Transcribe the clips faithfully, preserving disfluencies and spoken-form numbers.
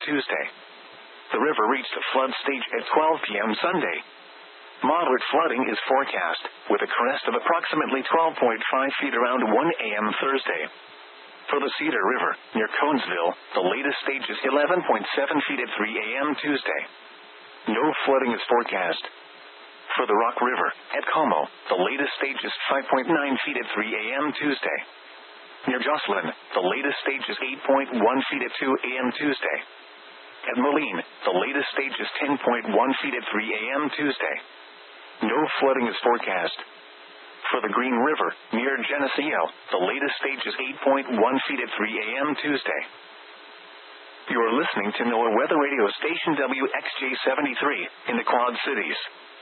Tuesday. The river reached a flood stage at twelve p.m. Sunday. Moderate flooding is forecast, with a crest of approximately twelve point five feet around one a.m. Thursday. For the Cedar River, near Conesville, the latest stage is eleven point seven feet at three a.m. Tuesday. No flooding is forecast. For the Rock River, at Como, the latest stage is five point nine feet at three a.m. Tuesday. Near Jocelyn, the latest stage is eight point one feet at two a.m. Tuesday. At Moline, the latest stage is ten point one feet at three a.m. Tuesday. No flooding is forecast. For the Green River, near Geneseo, the latest stage is eight point one feet at three a.m. Tuesday. You are listening to NOAA Weather Radio Station W X J seventy-three, in the Quad Cities.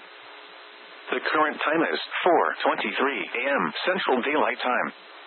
The current time is four twenty-three a.m. Central Daylight Time.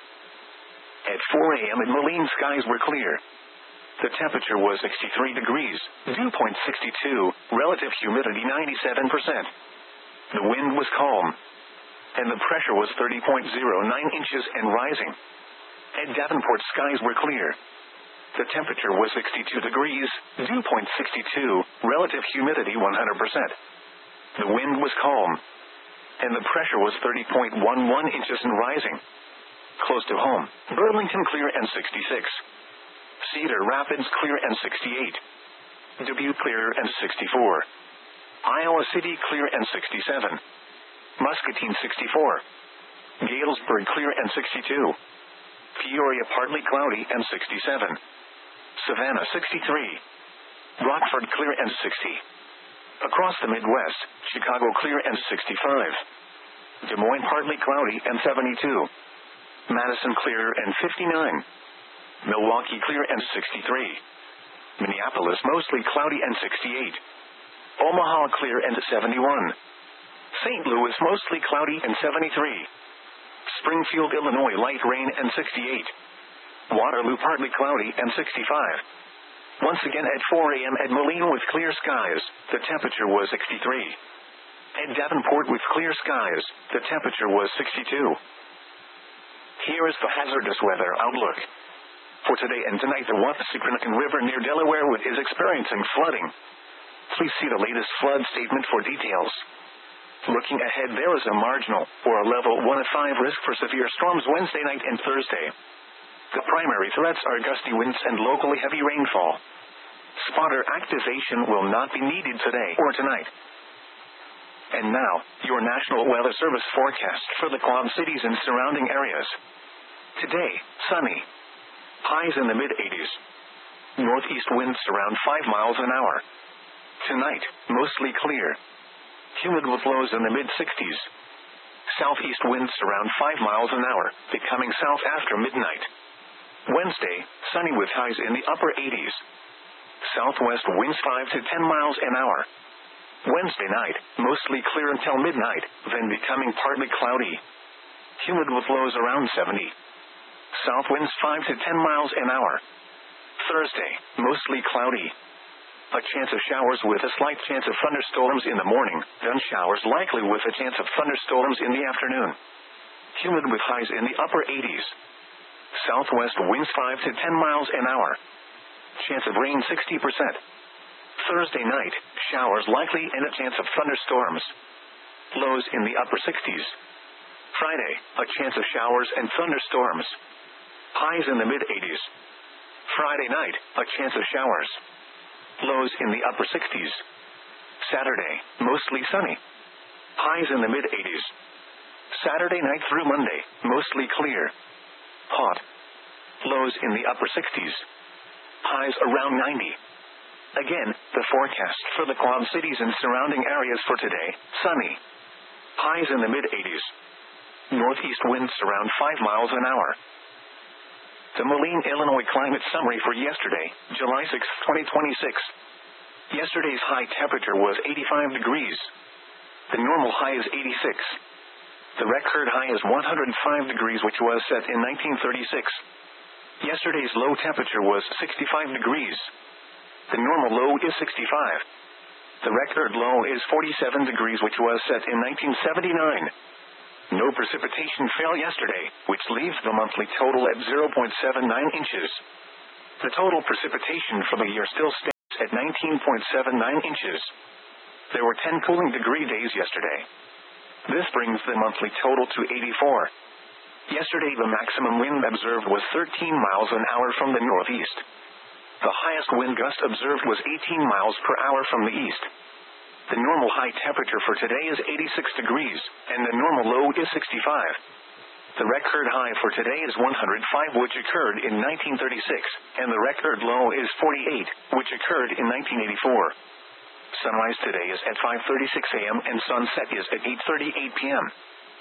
At four a.m. in Moline, skies were clear. The temperature was sixty-three degrees, dew point sixty-two, relative humidity ninety-seven percent. The wind was calm, and the pressure was thirty point zero nine inches and rising. At Davenport, skies were clear. The temperature was sixty-two degrees, dew point sixty-two, relative humidity one hundred percent. The wind was calm, and the pressure was thirty point one one inches and rising. Close to home, Burlington clear and sixty-six. Cedar Rapids clear and sixty-eight. Dubuque clear and sixty-four. Iowa City clear and sixty-seven. Muscatine sixty-four. Galesburg clear and sixty-two. Peoria partly cloudy and sixty-seven. Savannah sixty-three. Rockford clear and sixty. Across the Midwest, Chicago clear and sixty-five. Des Moines partly cloudy and seventy-two. Madison clear and fifty-nine. Milwaukee clear and sixty-three. Minneapolis mostly cloudy and sixty-eight. Omaha clear and seventy-one. Saint Louis mostly cloudy and seventy-three. Springfield, Illinois light rain and sixty-eight. Waterloo partly cloudy and sixty-five. Once again at four a.m. at Moline with clear skies, the temperature was sixty-three. At Davenport with clear skies, the temperature was sixty-two. Here is the hazardous weather outlook. For today and tonight, the Wappasee-Quinnipiac River near Delaware is experiencing flooding. Please see the latest flood statement for details. Looking ahead, there is a marginal, or a level one of five risk for severe storms Wednesday night and Thursday. The primary threats are gusty winds and locally heavy rainfall. Spotter activation will not be needed today or tonight. And now, your National Weather Service forecast for the Quad Cities and surrounding areas. Today, sunny. Highs in the mid-eighties. Northeast winds around five miles an hour. Tonight, mostly clear. Humid with lows in the mid-sixties. Southeast winds around five miles an hour, becoming south after midnight. Wednesday, sunny with highs in the upper eighties. Southwest winds five to ten miles an hour. Wednesday night, mostly clear until midnight, then becoming partly cloudy. Humid with lows around seventy. South winds five to ten miles an hour. Thursday, mostly cloudy. A chance of showers with a slight chance of thunderstorms in the morning, then showers likely with a chance of thunderstorms in the afternoon. Humid with highs in the upper eighties. Southwest winds five to ten miles an hour. Chance of rain sixty percent. Thursday night, showers likely and a chance of thunderstorms. Lows in the upper sixties. Friday, a chance of showers and thunderstorms. Highs in the mid-eighties. Friday night, a chance of showers. Lows in the upper sixties. Saturday, mostly sunny. Highs in the mid-eighties. Saturday night through Monday, mostly clear. Hot. Lows in the upper sixties. Highs around ninety. Again, the forecast for the Quad Cities and surrounding areas for today, sunny. Highs in the mid-eighties. Northeast winds around five miles an hour. The Moline, Illinois climate summary for yesterday, July sixth, twenty twenty-six. Yesterday's high temperature was eighty-five degrees. The normal high is eighty-six. The record high is one hundred five degrees, which was set in nineteen thirty-six. Yesterday's low temperature was sixty-five degrees. The normal low is sixty-five. The record low is forty-seven degrees, which was set in nineteen seventy-nine. No precipitation fell yesterday, which leaves the monthly total at zero point seven nine inches. The total precipitation for the year still stands at nineteen point seven nine inches. There were ten cooling degree days yesterday. This brings the monthly total to eighty-four. Yesterday the maximum wind observed was thirteen miles an hour from the northeast. The highest wind gust observed was eighteen miles per hour from the east. The normal high temperature for today is eighty-six degrees, and the normal low is sixty-five. The record high for today is one hundred five, which occurred in nineteen thirty-six, and the record low is forty-eight, which occurred in nineteen eighty-four. Sunrise today is at five thirty-six a m and sunset is at eight thirty-eight p m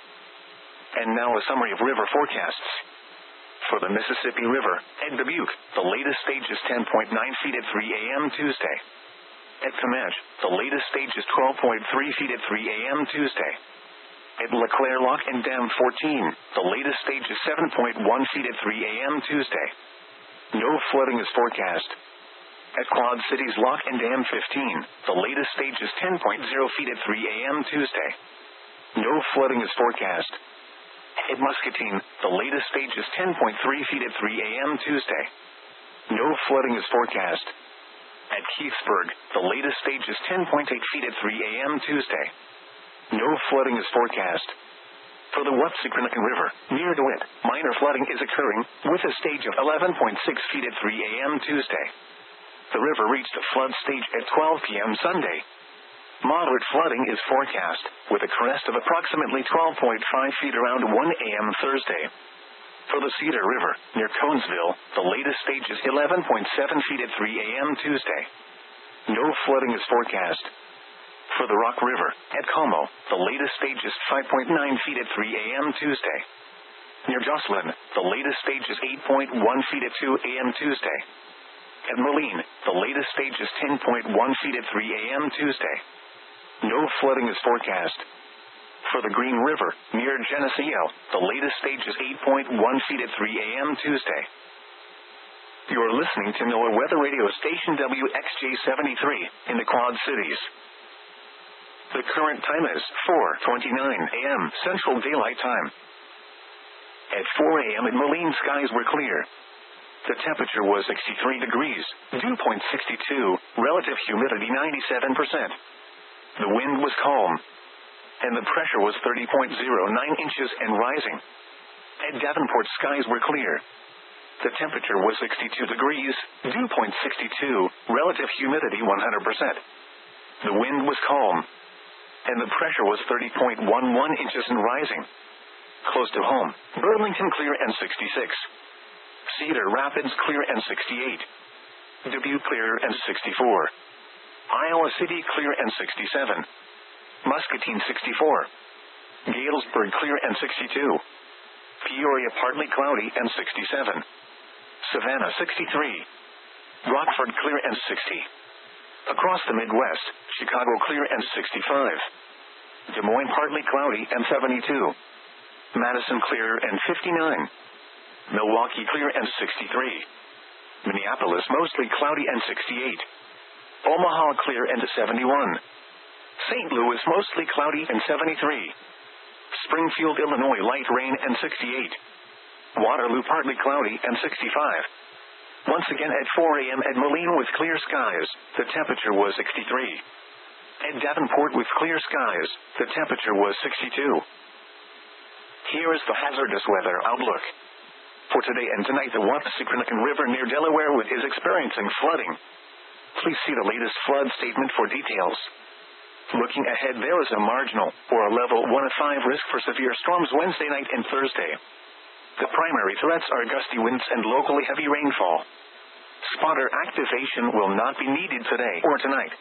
And now a summary of river forecasts. For the Mississippi River, at Dubuque, the latest stage is ten point nine feet at three a m Tuesday. At Comanche, the latest stage is twelve point three feet at three a m Tuesday. At LeClaire Lock and Dam fourteen, the latest stage is seven point one feet at three a m Tuesday. No flooding is forecast. At Quad Cities Lock and Dam fifteen, the latest stage is ten point zero feet at three a m Tuesday. No flooding is forecast. At Muscatine, the latest stage is ten point three feet at three a m Tuesday. No flooding is forecast. At Keithsburg, the latest stage is ten point eight feet at three a m Tuesday. No flooding is forecast. For the Wapsiquanacan River, near DeWitt, minor flooding is occurring, with a stage of eleven point six feet at three a m Tuesday. The river reached a flood stage at twelve p m Sunday. Moderate flooding is forecast, with a crest of approximately twelve point five feet around one a m Thursday. For the Cedar River, near Conesville, the latest stage is eleven point seven feet at three a m Tuesday. No flooding is forecast. For the Rock River, at Como, the latest stage is five point nine feet at three a m Tuesday. Near Jocelyn, the latest stage is eight point one feet at two a m Tuesday. At Moline, the latest stage is ten point one feet at three a m Tuesday. No flooding is forecast. For the Green River, near Geneseo, the latest stage is eight point one feet at three a m Tuesday. You're listening to NOAA Weather Radio Station W X J seventy-three, in the Quad Cities. The current time is four twenty-nine a m Central Daylight Time. At four a m in Moline, skies were clear. The temperature was sixty-three degrees, dew point sixty-two, relative humidity ninety-seven percent. The wind was calm, and the pressure was thirty point zero nine inches and rising. At Davenport, skies were clear. The temperature was sixty-two degrees, dew point sixty-two, relative humidity one hundred percent. The wind was calm, and the pressure was thirty point one one inches and rising. Close to home, Burlington clear and sixty-six. Cedar Rapids clear and sixty-eight. Dubuque clear and sixty-four. Iowa City clear and sixty-seven. Muscatine sixty-four. Galesburg clear and sixty-two. Peoria partly cloudy and sixty-seven. Savannah sixty-three. Rockford clear and sixty. Across the Midwest, Chicago clear and sixty-five. Des Moines partly cloudy and seventy-two. Madison clear and fifty-nine. Milwaukee clear and sixty-three. Minneapolis mostly cloudy and sixty-eight. Omaha clear and seventy-one. Saint Louis mostly cloudy and seventy-three. Springfield, Illinois light rain and sixty-eight. Waterloo partly cloudy and sixty-five. Once again at four a m at Moline with clear skies, the temperature was sixty-three. At Davenport with clear skies, the temperature was sixty-two. Here is the hazardous weather outlook. For today and tonight, the Wapsiquanacan River near Delaware is experiencing flooding. Please see the latest flood statement for details. Looking ahead, there is a marginal, or a level one of five risk for severe storms Wednesday night and Thursday. The primary threats are gusty winds and locally heavy rainfall. Spotter activation will not be needed today or tonight.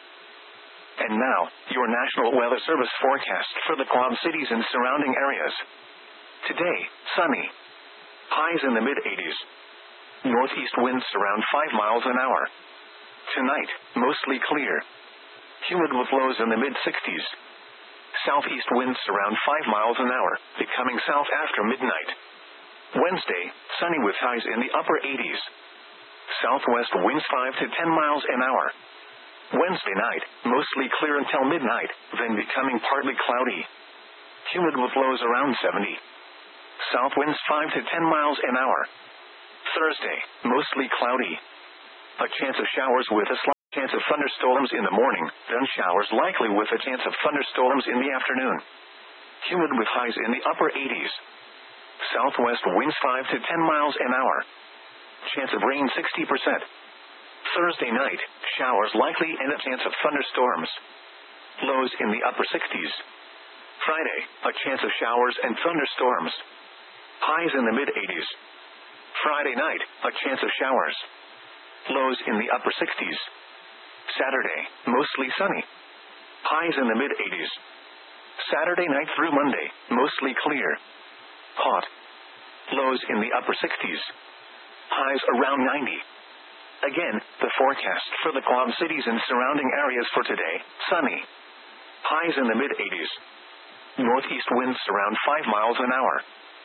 And now, your National Weather Service forecast for the Quad Cities and surrounding areas. Today, sunny. Highs in the mid-eighties. Northeast winds around five miles an hour. Tonight, mostly clear. Humid with lows in the mid-sixties. Southeast winds around five miles an hour, becoming south after midnight. Wednesday, sunny with highs in the upper eighties. Southwest winds five to ten miles an hour. Wednesday night, mostly clear until midnight, then becoming partly cloudy. Humid with lows around seventy. South winds five to ten miles an hour. Thursday, mostly cloudy. A chance of showers with a slight Chance of thunderstorms in the morning, then showers likely with a chance of thunderstorms in the afternoon. Humid with highs in the upper eighties. Southwest winds five to ten miles an hour. Chance of rain sixty percent. Thursday night, showers likely and a chance of thunderstorms. Lows in the upper sixties. Friday, a chance of showers and thunderstorms. Highs in the mid-eighties. Friday night, a chance of showers. Lows in the upper sixties. Saturday, mostly sunny. Highs in the mid-eighties. Saturday night through Monday, mostly clear. Hot. Lows in the upper sixties. Highs around ninety. Again, the forecast for the Quad Cities and surrounding areas for today, sunny. Highs in the mid-eighties. Northeast winds around five miles an hour.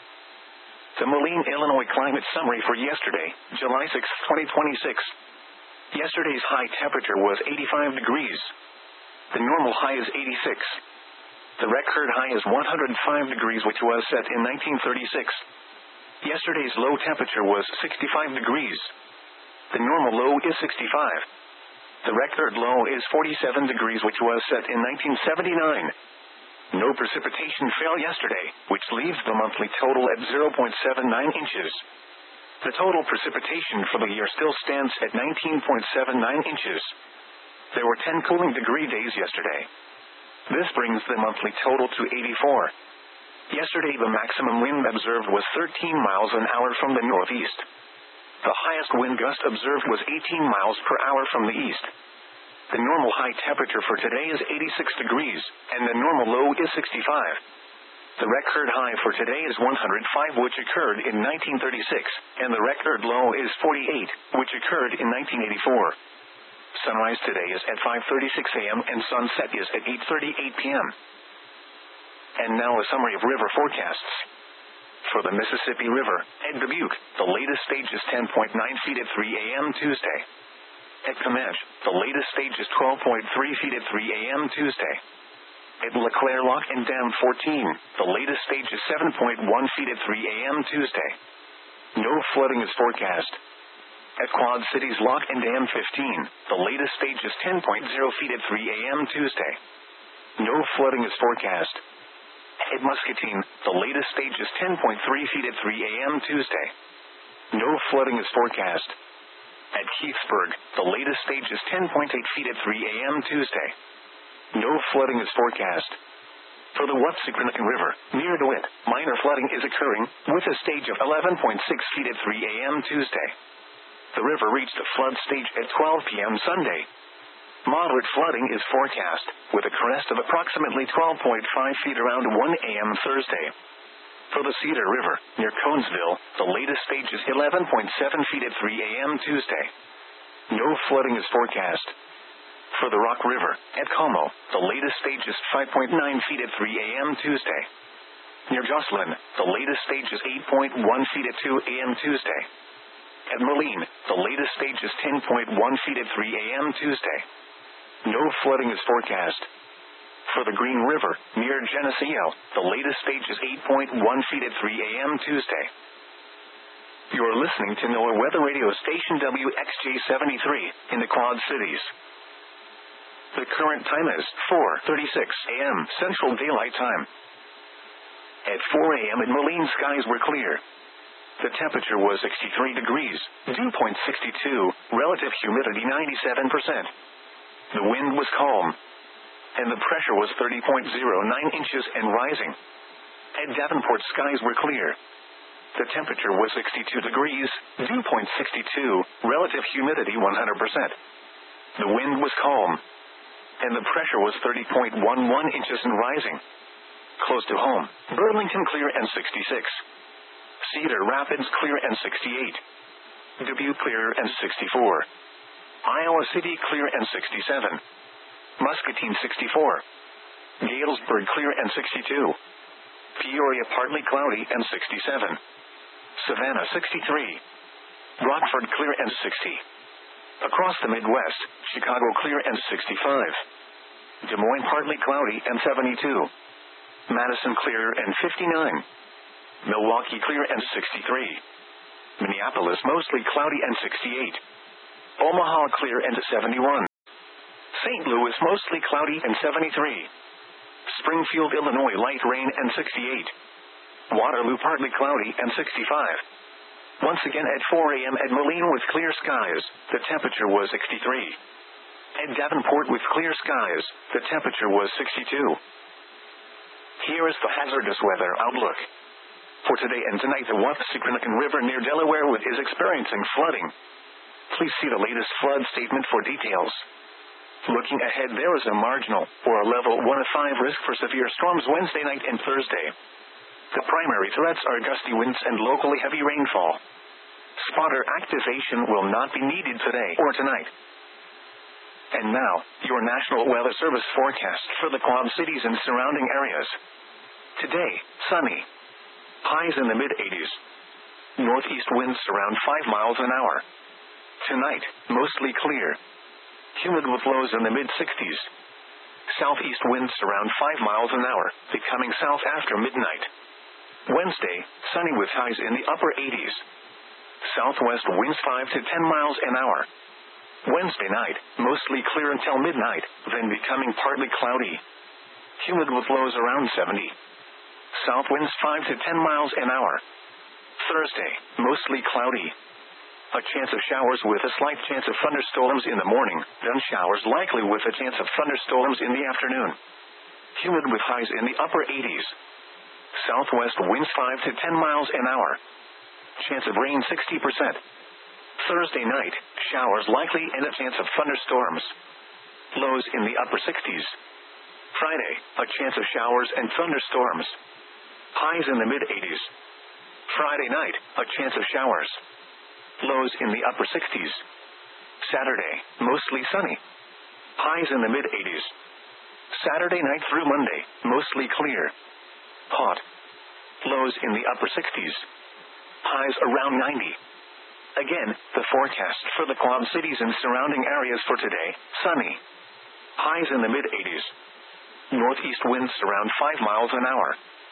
The Moline, Illinois climate summary for yesterday, July sixth, twenty twenty-six. Yesterday's high temperature was eighty-five degrees. The normal high is eighty-six. The record high is one hundred five degrees, which was set in nineteen thirty-six. Yesterday's low temperature was sixty-five degrees. The normal low is sixty-five. The record low is forty-seven degrees, which was set in nineteen seventy-nine. No precipitation fell yesterday, which leaves the monthly total at zero point seven nine inches. The total precipitation for the year still stands at nineteen point seven nine inches. There were ten cooling degree days yesterday. This brings the monthly total to eighty-four. Yesterday the maximum wind observed was thirteen miles an hour from the northeast. The highest wind gust observed was eighteen miles per hour from the east. The normal high temperature for today is eighty-six degrees, and the normal low is sixty-five. The record high for today is one hundred five, which occurred in nineteen thirty-six, and the record low is forty-eight, which occurred in nineteen eighty-four. Sunrise today is at five thirty-six a.m. and sunset is at eight thirty-eight p.m. And now a summary of river forecasts. For the Mississippi River, at Dubuque, the latest stage is ten point nine feet at three a.m. Tuesday. At Comanche, the latest stage is twelve point three feet at three a.m. Tuesday. At LeClaire Lock and Dam fourteen, the latest stage is seven point one feet at three a.m. Tuesday. No flooding is forecast. At Quad Cities Lock and Dam fifteen, the latest stage is ten point zero feet at three a.m. Tuesday. No flooding is forecast. At Muscatine, the latest stage is ten point three feet at three a.m. Tuesday. No flooding is forecast. At Heathsburg, the latest stage is ten point eight feet at three a.m. Tuesday. No flooding is forecast. For the Watsicranacan River, near DeWitt, minor flooding is occurring, with a stage of eleven point six feet at three a.m. Tuesday. The river reached a flood stage at twelve p.m. Sunday. Moderate flooding is forecast, with a crest of approximately twelve point five feet around one a.m. Thursday. For the Cedar River, near Conesville, the latest stage is eleven point seven feet at three a.m. Tuesday. No flooding is forecast. For the Rock River, at Como, the latest stage is five point nine feet at three a.m. Tuesday. Near Jocelyn, the latest stage is eight point one feet at two a.m. Tuesday. At Moline, the latest stage is ten point one feet at three a.m. Tuesday. No flooding is forecast. For the Green River, near Geneseo, the latest stage is eight point one feet at three a.m. Tuesday. You are listening to NOAA Weather Radio Station W X J seventy-three, in the Quad Cities. The current time is four thirty-six a.m. Central Daylight Time. At four a.m. in Moline, skies were clear. The temperature was sixty-three degrees, dew point sixty-two, relative humidity ninety-seven percent. The wind was calm, and the pressure was thirty point zero nine inches and rising. At Davenport, skies were clear. The temperature was sixty-two degrees, dew point sixty-two, relative humidity one hundred percent. The wind was calm, and the pressure was thirty point one one inches and rising. Close to home, Burlington clear and sixty-six. Cedar Rapids clear and sixty-eight. Dubuque clear and sixty-four. Iowa City clear and sixty-seven. Muscatine sixty-four. Galesburg clear and sixty-two. Peoria partly cloudy and sixty-seven. Savannah sixty-three. Rockford clear and sixty. Across the Midwest, Chicago clear and sixty-five. Des Moines partly cloudy and seventy-two. Madison clear and fifty-nine. Milwaukee clear and sixty-three. Minneapolis mostly cloudy and sixty-eight. Omaha clear and seventy-one. Saint Louis mostly cloudy and seventy-three. Springfield, Illinois light rain and sixty-eight. Waterloo partly cloudy and sixty-five. Once again at four a.m. at Moline with clear skies, the temperature was sixty-three. At Davenport with clear skies, the temperature was sixty-two. Here is the hazardous weather outlook. For today and tonight, the Wappassycrinican River near Delaware is experiencing flooding. Please see the latest flood statement for details. Looking ahead, there is a marginal, or a level one of five risk for severe storms Wednesday night and Thursday. The primary threats are gusty winds and locally heavy rainfall. Spotter activation will not be needed today or tonight. And now, your National Weather Service forecast for the Quad Cities and surrounding areas. Today, sunny. Highs in the mid-eighties. Northeast winds around five miles an hour. Tonight, mostly clear. Humid with lows in the mid-sixties. Southeast winds around five miles an hour, becoming south after midnight. Wednesday, sunny with highs in the upper eighties. Southwest winds five to ten miles an hour. Wednesday night, mostly clear until midnight, then becoming partly cloudy. Humid with lows around seventy. South winds five to ten miles an hour. Thursday, mostly cloudy. A chance of showers with a slight chance of thunderstorms in the morning, then showers likely with a chance of thunderstorms in the afternoon. Humid with highs in the upper eighties. Southwest winds five to ten miles an hour. Chance of rain sixty percent. Thursday night, showers likely and a chance of thunderstorms. Lows in the upper sixties. Friday, a chance of showers and thunderstorms. Highs in the mid-eighties. Friday night, a chance of showers. Lows in the upper sixties. Saturday, mostly sunny. Highs in the mid-eighties. Saturday night through Monday, mostly clear. Hot. Lows in the upper sixties. Highs around ninety. Again, the forecast for the Quad Cities and surrounding areas for today, sunny. Highs in the mid-eighties. Northeast winds around five miles an hour.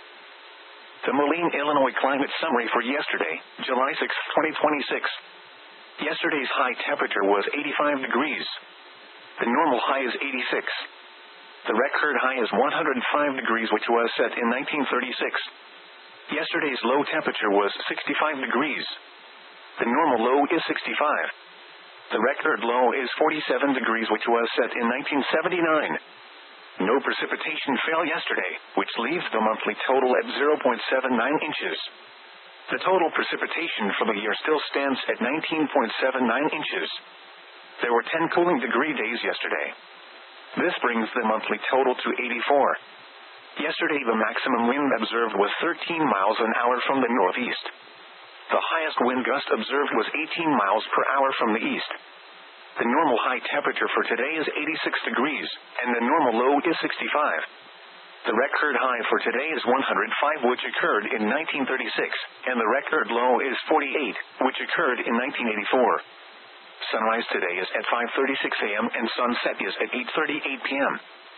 The Moline, Illinois climate summary for yesterday, July sixth, twenty twenty-six. Yesterday's high temperature was eighty-five degrees. The normal high is eighty-six. The record high is one hundred five degrees, which was set in nineteen thirty-six. Yesterday's low temperature was sixty-five degrees. The normal low is sixty-five. The record low is forty-seven degrees, which was set in nineteen seventy-nine. No precipitation fell yesterday, which leaves the monthly total at zero point seven nine inches. The total precipitation for the year still stands at nineteen point seven nine inches. There were ten cooling degree days yesterday. This brings the monthly total to eighty-four. Yesterday the maximum wind observed was thirteen miles an hour from the northeast. The highest wind gust observed was eighteen miles per hour from the east. The normal high temperature for today is eighty-six degrees, and the normal low is sixty-five. The record high for today is one hundred five, which occurred in nineteen thirty-six, and the record low is forty-eight, which occurred in nineteen eighty-four. Sunrise today is at five thirty-six a.m. and sunset is at eight thirty-eight p.m.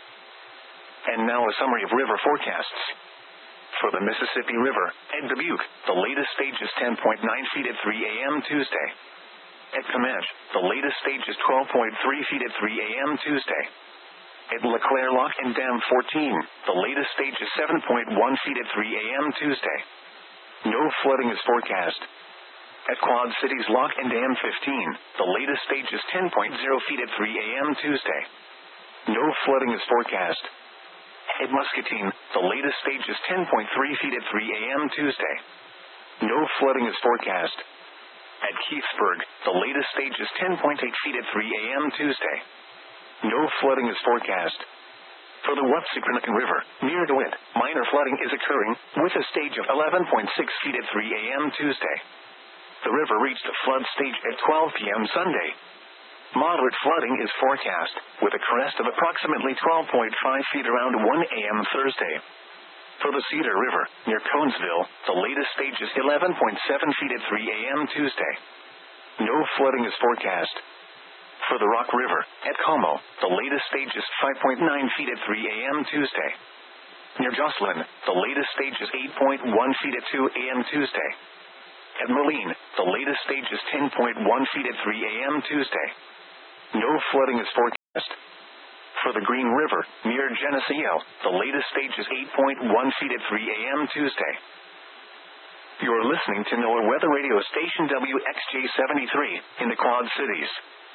And now a summary of river forecasts. For the Mississippi River, at Dubuque, the latest stage is ten point nine feet at three a.m. Tuesday. At Comanche, the latest stage is twelve point three feet at three a.m. Tuesday. At LeClaire Lock and Dam fourteen, the latest stage is seven point one feet at three a.m. Tuesday. No flooding is forecast. At Quad Cities Lock and Dam fifteen, the latest stage is ten point zero feet at three a.m. Tuesday. No flooding is forecast. At Muscatine, the latest stage is ten point three feet at three a.m. Tuesday. No flooding is forecast. At Keithsburg, the latest stage is ten point eight feet at three a.m. Tuesday. No flooding is forecast. For the Wappassycrinican River, near DeWitt, minor flooding is occurring, with a stage of eleven point six feet at three a.m. Tuesday. The river reached a flood stage at twelve p.m. Sunday. Moderate flooding is forecast, with a crest of approximately twelve point five feet around one a.m. Thursday. For the Cedar River, near Conesville, the latest stage is eleven point seven feet at three a.m. Tuesday. No flooding is forecast. For the Rock River, at Como, the latest stage is five point nine feet at three a.m. Tuesday. Near Jocelyn, the latest stage is eight point one feet at two a.m. Tuesday. At Moline, the latest stage is ten point one feet at three a.m. Tuesday. No flooding is forecast. For the Green River, near Geneseo, the latest stage is eight point one feet at three a.m. Tuesday. You're listening to NOAA Weather Radio Station W X J seventy-three, in the Quad Cities.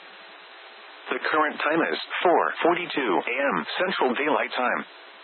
The current time is four forty-two a.m. Central Daylight Time.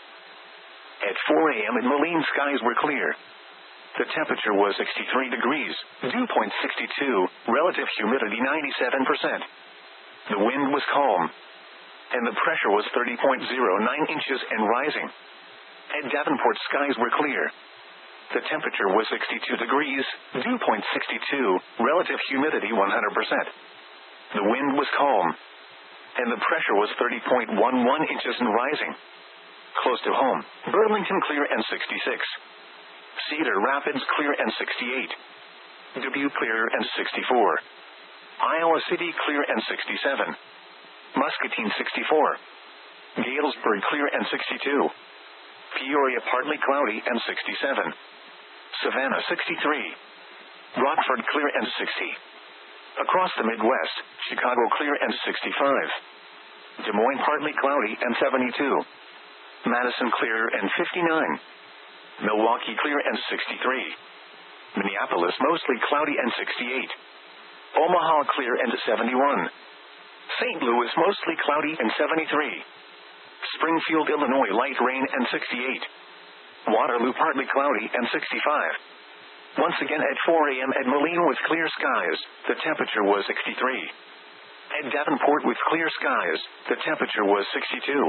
At four a.m. in Moline, skies were clear. The temperature was sixty-three degrees, dew point sixty-two, relative humidity ninety-seven percent. The wind was calm, and the pressure was thirty point zero nine inches and rising. At Davenport, skies were clear. The temperature was sixty-two degrees, dew point sixty-two, relative humidity one hundred percent. The wind was calm, and the pressure was thirty point one one inches and rising. Close to home, Burlington clear and sixty-six. Cedar Rapids clear and sixty-eight. Dubuque clear and sixty-four. Iowa City clear and sixty-seven. Muscatine sixty-four. Galesburg clear and sixty-two. Peoria partly cloudy and sixty-seven. Savannah sixty-three. Rockford clear and sixty. Across the Midwest, Chicago clear and sixty-five. Des Moines partly cloudy and seventy-two. Madison clear and fifty-nine. Milwaukee clear and sixty-three. Minneapolis mostly cloudy and sixty-eight. Omaha clear and seventy-one. Saint Louis mostly cloudy and seventy-three. Springfield, Illinois light rain and sixty-eight. Waterloo partly cloudy and sixty-five. Once again at four a.m. at Moline with clear skies, the temperature was sixty-three. At Davenport with clear skies, the temperature was sixty-two.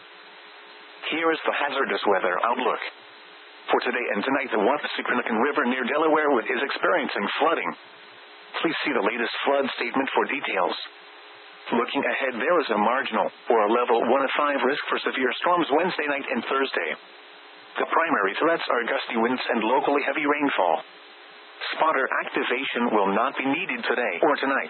Here is the hazardous weather outlook. For today and tonight, the Wappasee-Quinnipiac River near Delaware is experiencing flooding. Please see the latest flood statement for details. Looking ahead, there is a marginal, or a level one of five risk for severe storms Wednesday night and Thursday. The primary threats are gusty winds and locally heavy rainfall. Spotter activation will not be needed today or tonight.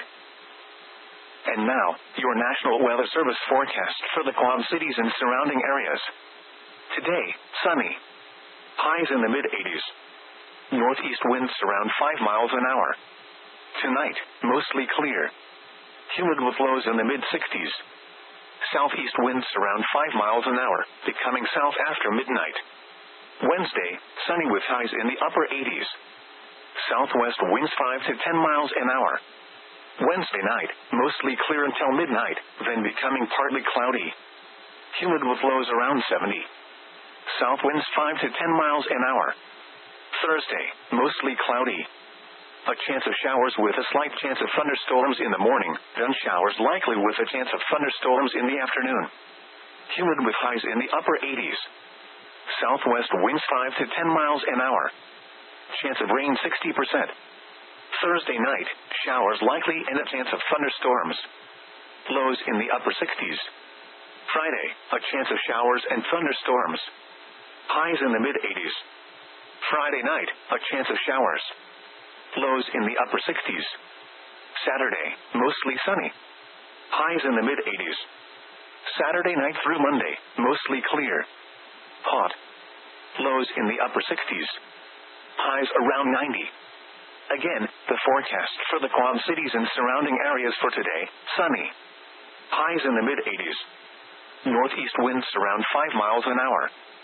And now, your National Weather Service forecast for the Quad Cities and surrounding areas. Today, sunny. Highs in the mid-eighties. Northeast winds around five miles an hour. Tonight, mostly clear. Humid with lows in the mid-sixties. Southeast winds around five miles an hour, becoming south after midnight. Wednesday, sunny with highs in the upper eighties. Southwest winds five to ten miles an hour. Wednesday night, mostly clear until midnight, then becoming partly cloudy. Humid with lows around seventy. South winds five to ten miles an hour. Thursday, mostly cloudy. A chance of showers with a slight chance of thunderstorms in the morning, then showers likely with a chance of thunderstorms in the afternoon. Humid with highs in the upper eighties. Southwest winds five to ten miles an hour. Chance of rain sixty percent. Thursday night, showers likely and a chance of thunderstorms. Lows in the upper sixties. Friday, a chance of showers and thunderstorms. Highs in the mid-eighties. Friday night, a chance of showers. Lows in the upper sixties. Saturday, mostly sunny. Highs in the mid-eighties. Saturday night through Monday, mostly clear. Hot. Lows in the upper sixties. Highs around ninety. Again, the forecast for the Quad Cities and surrounding areas for today, sunny. Highs in the mid-eighties. Northeast winds around five miles an hour.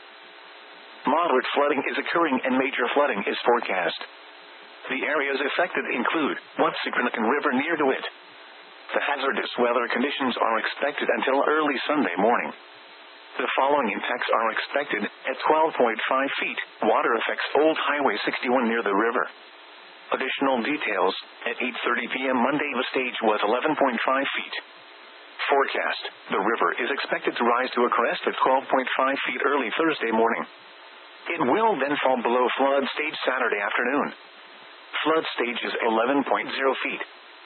Moderate flooding is occurring and major flooding is forecast. The areas affected include Wappasee-Quinnipiac River near DeWitt. The hazardous weather conditions are expected until early Sunday morning. The following impacts are expected at twelve point five feet. Water affects Old Highway sixty-one near the river. Additional details, at eight thirty p.m. Monday the stage was eleven point five feet. Forecast, the river is expected to rise to a crest of twelve point five feet early Thursday morning. It will then fall below flood stage Saturday afternoon. Flood stage is eleven point zero feet.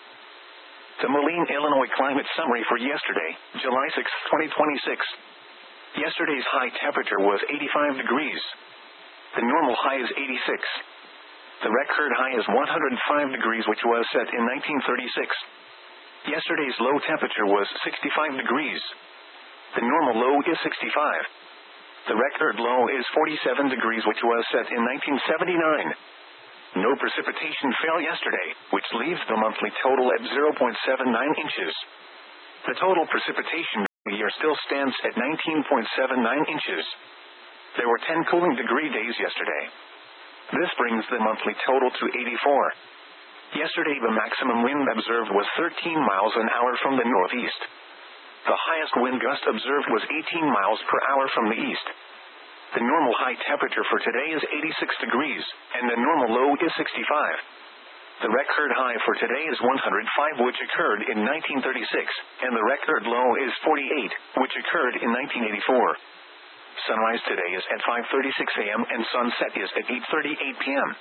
The Moline, Illinois climate summary for yesterday, July sixth, twenty twenty-six. Yesterday's high temperature was eighty-five degrees. The normal high is eighty-six. The record high is one hundred five degrees, which was set in nineteen thirty-six. Yesterday's low temperature was sixty-five degrees. The normal low is sixty-five. The record low is forty-seven degrees, which was set in nineteen seventy-nine. No precipitation fell yesterday, which leaves the monthly total at zero point seven nine inches. The total precipitation the year still stands at nineteen point seven nine inches. There were ten cooling degree days yesterday. This brings the monthly total to eighty-four. Yesterday the maximum wind observed was thirteen miles an hour from the northeast. The highest wind gust observed was eighteen miles per hour from the east. The normal high temperature for today is eighty-six degrees, and the normal low is sixty-five. The record high for today is one hundred five, which occurred in nineteen thirty-six, and the record low is forty-eight, which occurred in nineteen eighty-four. Sunrise today is at five thirty-six a m and sunset is at eight thirty-eight p m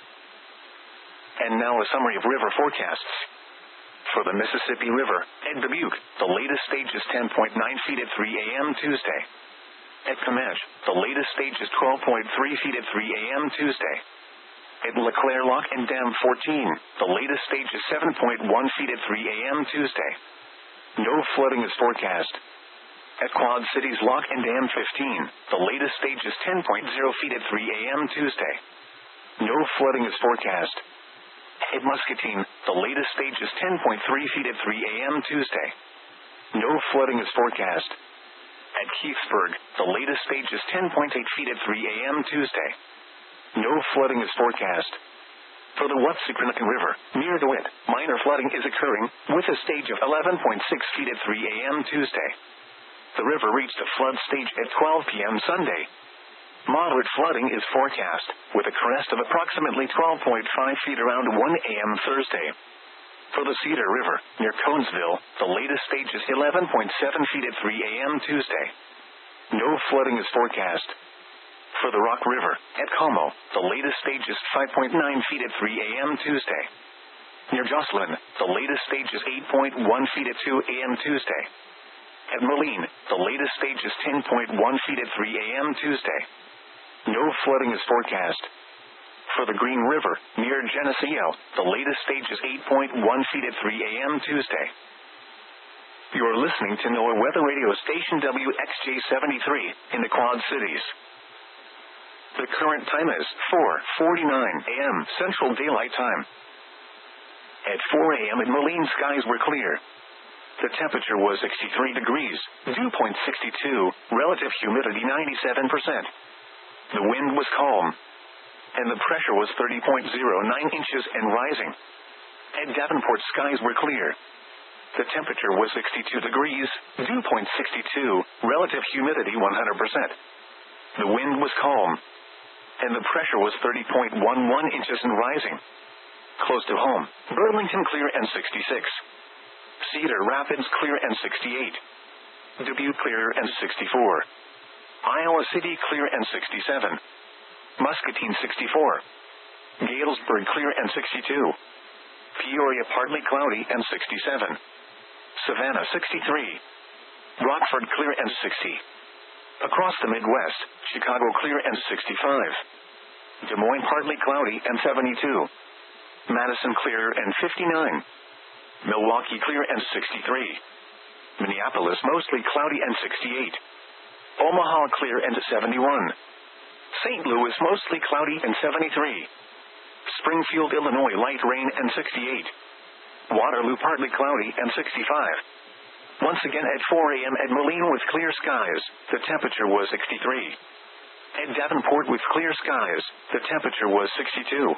And now a summary of river forecasts. For the Mississippi River, at Dubuque, the latest stage is ten point nine feet at three a m Tuesday. At Comanche, the latest stage is twelve point three feet at three a m Tuesday. At LeClaire Lock and Dam fourteen, the latest stage is seven point one feet at three a m Tuesday. No flooding is forecast. At Quad Cities Lock and Dam fifteen, the latest stage is ten point zero feet at three a m Tuesday. No flooding is forecast. At Muscatine, the latest stage is ten point three feet at three a m Tuesday. No flooding is forecast. At Keithsburg, the latest stage is ten point eight feet at three a m Tuesday. No flooding is forecast. For the Watsukrinukin River, near DeWitt, minor flooding is occurring, with a stage of eleven point six feet at three a m Tuesday. The river reached a flood stage at twelve p m Sunday. Moderate flooding is forecast, with a crest of approximately twelve point five feet around one a m Thursday. For the Cedar River, near Conesville, the latest stage is eleven point seven feet at three a m Tuesday. No flooding is forecast. For the Rock River, at Como, the latest stage is five point nine feet at three a m Tuesday. Near Jocelyn, the latest stage is eight point one feet at two a m Tuesday. At Moline, the latest stage is ten point one feet at three a m Tuesday. No flooding is forecast. For the Green River, near Geneseo, the latest stage is eight point one feet at three a m Tuesday. You are listening to NOAA Weather Radio Station W X J seventy-three, in the Quad Cities. The current time is four forty-nine a m Central Daylight Time. At four a m in Moline, skies were clear. The temperature was sixty-three degrees, dew point sixty-two, relative humidity ninety-seven percent. The wind was calm, and the pressure was thirty point zero nine inches and rising. At Davenport, skies were clear. The temperature was sixty-two degrees, dew point sixty-two, relative humidity one hundred percent. The wind was calm, and the pressure was thirty point one one inches and rising. Close to home, Burlington clear and sixty-six. Cedar Rapids clear and sixty-eight. Dubuque clear and sixty-four. Iowa City clear and sixty-seven. Muscatine sixty-four. Galesburg clear and sixty-two. Peoria partly cloudy and sixty-seven. Savannah sixty-three. Rockford clear and sixty. Across the Midwest, Chicago clear and sixty-five. Des Moines partly cloudy and seventy-two. Madison clear and fifty-nine. Milwaukee clear and sixty-three. Minneapolis mostly cloudy and sixty-eight. Omaha clear and seventy-one. Saint Louis mostly cloudy and seventy-three. Springfield, Illinois light rain and sixty-eight. Waterloo partly cloudy and sixty-five. Once again at four a m at Moline with clear skies, the temperature was sixty-three. At Davenport with clear skies, the temperature was sixty-two.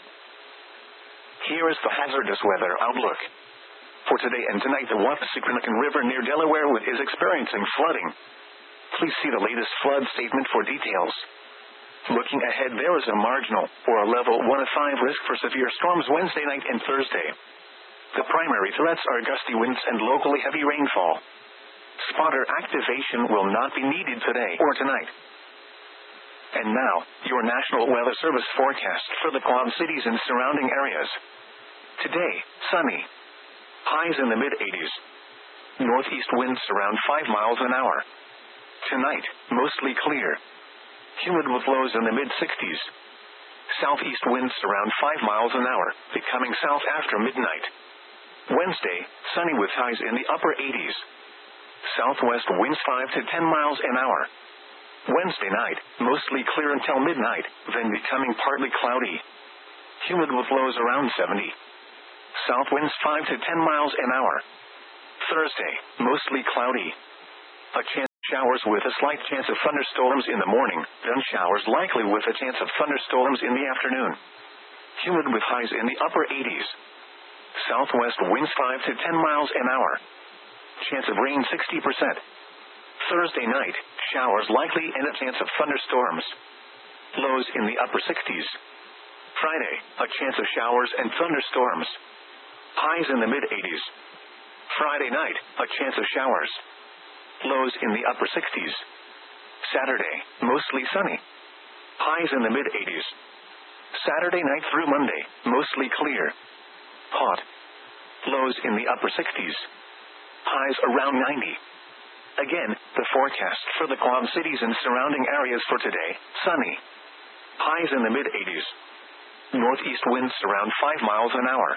Here is the hazardous weather outlook. For today and tonight, the Watsukrinukin River near Delaware is experiencing flooding. Please see the latest flood statement for details. Looking ahead, there is a marginal, or a level one of five risk for severe storms Wednesday night and Thursday. The primary threats are gusty winds and locally heavy rainfall. Spotter activation will not be needed today or tonight. And now, your National Weather Service forecast for the Quad Cities and surrounding areas. Today, sunny. Highs in the mid eighties. Northeast winds around five miles an hour. Tonight, mostly clear. Humid with lows in the mid sixties. Southeast winds around five miles an hour, becoming south after midnight. Wednesday, sunny with highs in the upper eighties. Southwest winds five to ten miles an hour. Wednesday night, mostly clear until midnight, then becoming partly cloudy. Humid with lows around seventy. South winds five to ten miles an hour. Thursday, mostly cloudy. A chance showers with a slight chance of thunderstorms in the morning, then showers likely with a chance of thunderstorms in the afternoon. Humid with highs in the upper eighties. Southwest winds five to ten miles an hour. Chance of rain sixty percent. Thursday night, showers likely and a chance of thunderstorms. Lows in the upper sixties. Friday, a chance of showers and thunderstorms. Highs in the mid-eighties. Friday night, a chance of showers. Lows in the upper sixties. Saturday, mostly sunny. Highs in the mid-eighties. Saturday night through Monday, mostly clear. Hot. Lows in the upper sixties. Highs around ninety. Again, the forecast for the Quad Cities and surrounding areas for today, sunny. Highs in the mid-eighties. Northeast winds around five miles an hour.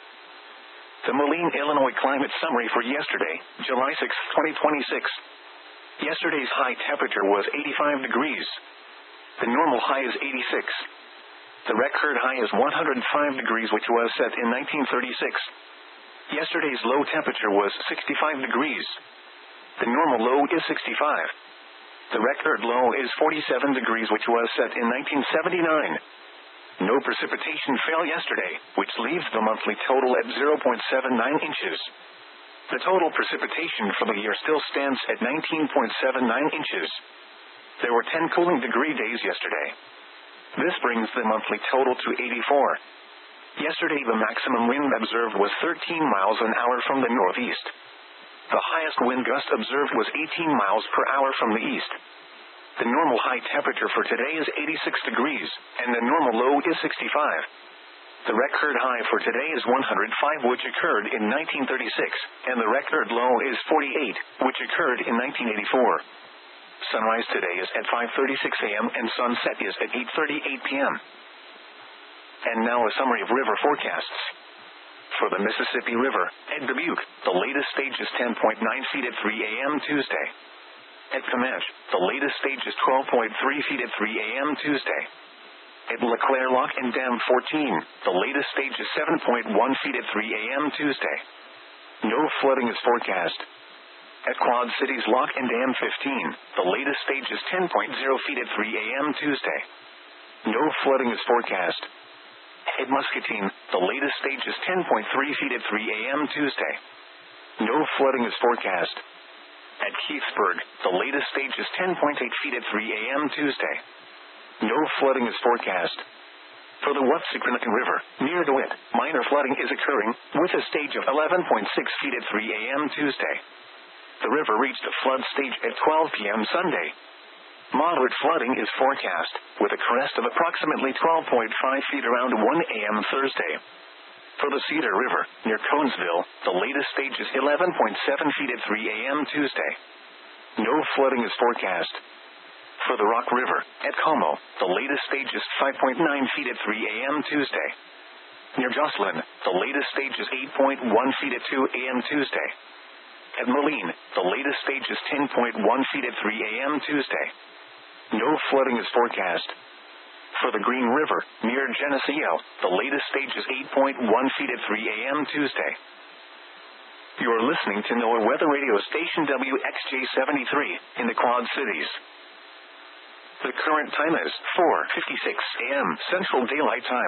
The Moline, Illinois climate summary for yesterday, July sixth, twenty twenty-six. Yesterday's high temperature was eighty-five degrees. The normal high is eighty-six. The record high is one hundred five degrees, which was set in nineteen thirty-six. Yesterday's low temperature was sixty-five degrees. The normal low is sixty-five. The record low is forty-seven degrees, which was set in nineteen seventy-nine. No precipitation fell yesterday, which leaves the monthly total at zero point seven nine inches. The total precipitation for the year still stands at nineteen point seven nine inches. There were ten cooling degree days yesterday. This brings the monthly total to eighty-four. Yesterday the maximum wind observed was thirteen miles an hour from the northeast. The highest wind gust observed was eighteen miles per hour from the east. The normal high temperature for today is eighty-six degrees, and the normal low is sixty-five. The record high for today is one hundred five, which occurred in nineteen thirty-six, and the record low is forty-eight, which occurred in nineteen eighty-four. Sunrise today is at five thirty-six a.m. and sunset is at eight thirty-eight p.m. And now a summary of river forecasts. For the Mississippi River, at Dubuque, the latest stage is ten point nine feet at three a.m. Tuesday. At Comanche, the latest stage is twelve point three feet at three a.m. Tuesday. At LeClaire Lock and Dam fourteen, the latest stage is seven point one feet at three a.m. Tuesday. No flooding is forecast. At Quad Cities Lock and Dam fifteen, the latest stage is ten point zero feet at three a.m. Tuesday. No flooding is forecast. At Muscatine, the latest stage is ten point three feet at three a.m. Tuesday. No flooding is forecast. At Keithsburg, the latest stage is ten point eight feet at three a.m. Tuesday. No flooding is forecast. For the Watsicranacan River, near DeWitt, minor flooding is occurring, with a stage of eleven point six feet at three a.m. Tuesday. The river reached a flood stage at twelve p.m. Sunday. Moderate flooding is forecast, with a crest of approximately twelve point five feet around one a.m. Thursday. For the Cedar River, near Conesville, the latest stage is eleven point seven feet at three a.m. Tuesday. No flooding is forecast. For the Rock River, at Como, the latest stage is five point nine feet at three a.m. Tuesday. Near Jocelyn, the latest stage is eight point one feet at two a.m. Tuesday. At Moline, the latest stage is ten point one feet at three a.m. Tuesday. No flooding is forecast. For the Green River, near Geneseo, the latest stage is eight point one feet at three a.m. Tuesday. You are listening to NOAA Weather Radio Station W X J seventy-three, in the Quad Cities. The current time is four fifty-six a.m. Central Daylight Time.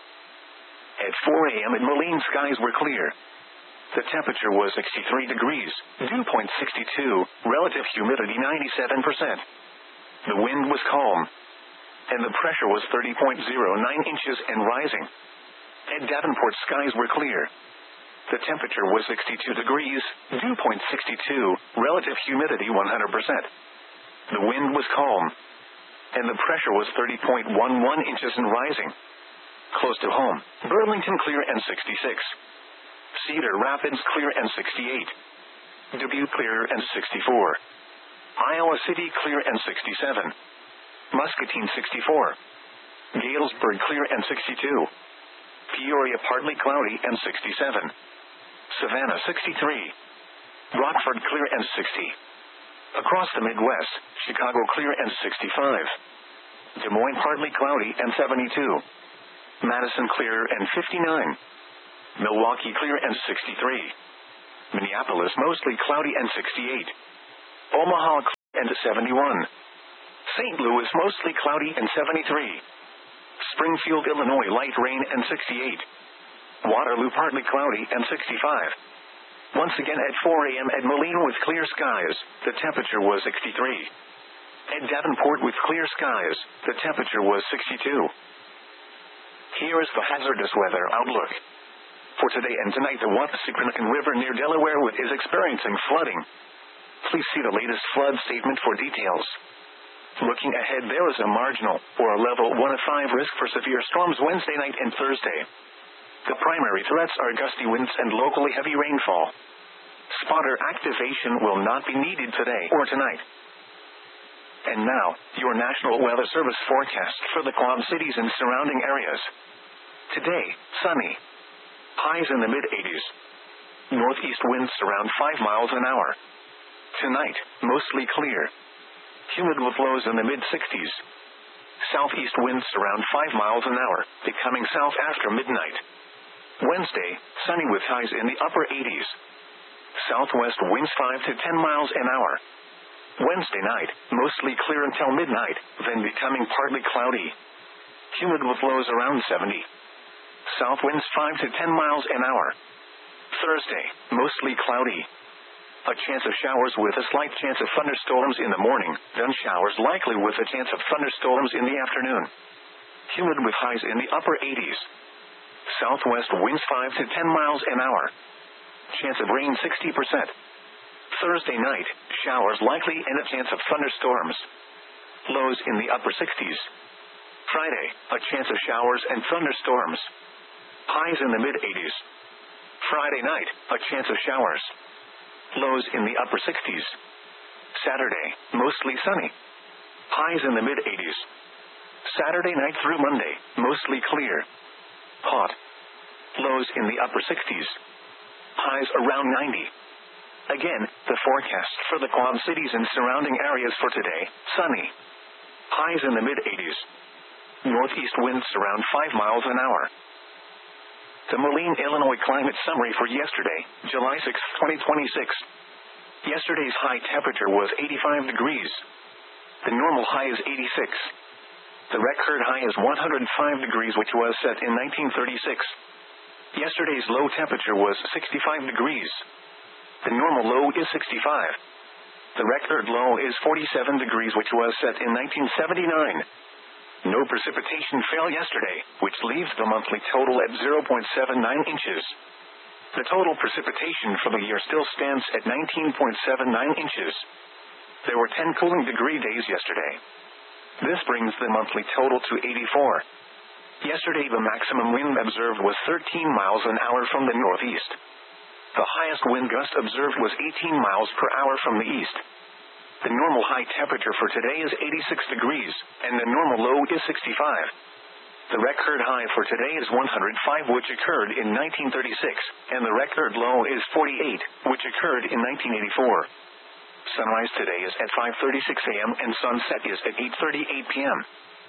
At four a.m. at Moline, skies were clear. The temperature was sixty-three degrees, dew point sixty-two, relative humidity ninety-seven percent. The wind was calm, and the pressure was thirty point zero nine inches and rising. At Davenport, skies were clear. The temperature was sixty-two degrees, dew point sixty-two, relative humidity one hundred percent. The wind was calm, and the pressure was thirty point one one inches and rising. Close to home, Burlington clear and sixty-six. Cedar Rapids clear and sixty-eight. Dubuque clear and sixty-four. Iowa City clear and sixty-seven. Muscatine sixty-four. Galesburg clear and sixty-two. Peoria partly cloudy and sixty-seven. Savannah sixty-three. Rockford clear and sixty. Across the Midwest, Chicago clear and sixty-five. Des Moines partly cloudy and seventy-two. Madison clear and fifty-nine. Milwaukee clear and sixty-three. Minneapolis mostly cloudy and sixty-eight. Omaha and seventy-one. Saint Louis mostly cloudy and seventy-three. Springfield, Illinois light rain and sixty-eight. Waterloo partly cloudy and sixty-five. Once again at four a.m. at Moline with clear skies, the temperature was sixty-three. At Davenport with clear skies, the temperature was sixty-two. Here is the hazardous weather outlook. For today and tonight, the Wappassikanakan River near Delaware is experiencing flooding. Please see the latest flood statement for details. Looking ahead, there is a marginal, or a level one of five risk for severe storms Wednesday night and Thursday. The primary threats are gusty winds and locally heavy rainfall. Spotter activation will not be needed today or tonight. And now, your National Weather Service forecast for the Quad Cities and surrounding areas. Today, sunny. Highs in the mid-eighties. Northeast winds around five miles an hour. Tonight, mostly clear. Humid with lows in the mid-sixties. Southeast winds around five miles an hour, becoming south after midnight. Wednesday, sunny with highs in the upper eighties. Southwest winds five to ten miles an hour. Wednesday night, mostly clear until midnight, then becoming partly cloudy. Humid with lows around seventy. South winds five to ten miles an hour. Thursday, mostly cloudy. A chance of showers with a slight chance of thunderstorms in the morning, then showers likely with a chance of thunderstorms in the afternoon. Humid with highs in the upper eighties. Southwest winds five to ten miles an hour. Chance of rain sixty percent. Thursday night, showers likely and a chance of thunderstorms. Lows in the upper sixties. Friday, a chance of showers and thunderstorms. Highs in the mid-eighties. Friday night, a chance of showers. Lows in the upper sixties. Saturday, mostly sunny. Highs in the mid-eighties. Saturday night through Monday, mostly clear. Hot. Lows in the upper sixties. Highs around ninety. Again, the forecast for the Quad Cities and surrounding areas for today, sunny. Highs in the mid-eighties. Northeast winds around five miles an hour. The Moline, Illinois climate summary for yesterday, July sixth, twenty twenty-six. Yesterday's high temperature was eighty-five degrees. The normal high is eighty-six. The record high is one hundred five degrees, which was set in nineteen thirty-six. Yesterday's low temperature was sixty-five degrees. The normal low is sixty-five. The record low is forty-seven degrees, which was set in nineteen seventy-nine. No precipitation fell yesterday, which leaves the monthly total at zero point seven nine inches. The total precipitation for the year still stands at nineteen point seven nine inches. There were ten cooling degree days yesterday. This brings the monthly total to eighty-four. Yesterday the maximum wind observed was thirteen miles an hour from the northeast. The highest wind gust observed was eighteen miles per hour from the east. The normal high temperature for today is eighty-six degrees, and the normal low is sixty-five. The record high for today is one hundred five, which occurred in nineteen thirty-six, and the record low is forty-eight, which occurred in nineteen eighty-four. Sunrise today is at five thirty-six a.m. and sunset is at eight thirty-eight p.m.